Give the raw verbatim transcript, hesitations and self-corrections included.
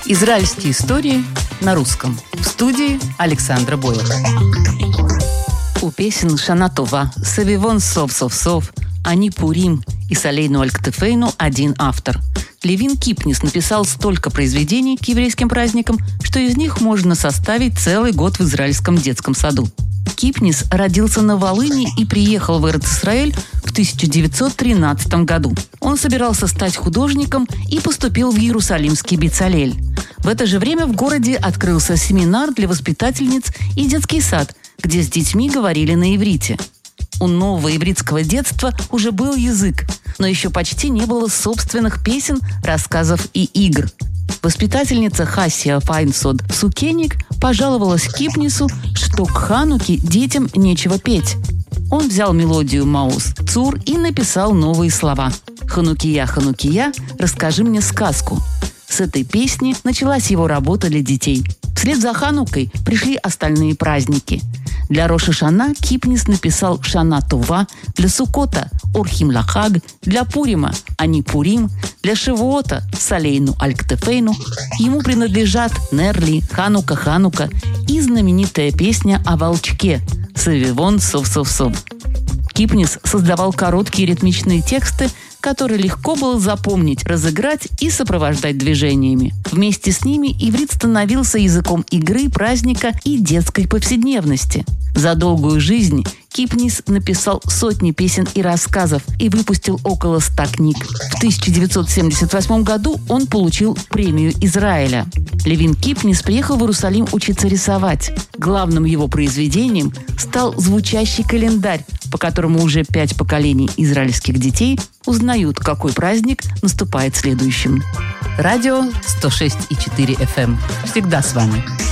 Израильские истории на русском. В студии Александра Бойлер. У песен «Шана Това», «Савивон сов-сов-сов», «Ани Пурим» и «Салейну аль-Ктефейну» один автор. Левин Кипнис написал столько произведений к еврейским праздникам, что из них можно составить целый год в израильском детском саду. Кипнис родился на Волыни и приехал в Эрец-Исраэль в тысяча девятьсот тринадцатом году. Он собирался стать художником и поступил в Иерусалимский Бецалель. В это же время в городе открылся семинар для воспитательниц и детский сад, где с детьми говорили на иврите. У нового ивритского детства уже был язык, но еще почти не было собственных песен, рассказов и игр. Воспитательница Хасия Файнсод Сукеник пожаловалась Кипнису, что к Хануке детям нечего петь. Он взял мелодию Маус Цур и написал новые слова. «Ханукия, Ханукия, расскажи мне сказку». С этой песни началась его работа для детей. Вслед за Ханукой пришли остальные праздники. Для Рош ха-Шана Кипнис написал «Шана Това», для Суккота «Орхим ла-Хаг», для Пурима «Ани Пурим», для Шивуота «Салейну аль-Ктефейну». Ему принадлежат «Нерли», «Ханука, Ханука» и знаменитая песня о волчке «Савивон сов-сов-сов». Кипнис создавал короткие ритмичные тексты, которые легко было запомнить, разыграть и сопровождать движениями. Вместе с ними иврит становился языком игры, праздника и детской повседневности. За долгую жизнь Кипнис написал сотни песен и рассказов и выпустил около ста книг. В тысяча девятьсот семьдесят восьмом году он получил премию Израиля. Левин Кипнис приехал в Иерусалим учиться рисовать. Главным его произведением стал звучащий календарь, по которому уже пять поколений израильских детей узнают, какой праздник наступает следующим. Радио сто шесть и четыре эф эм. Всегда с вами.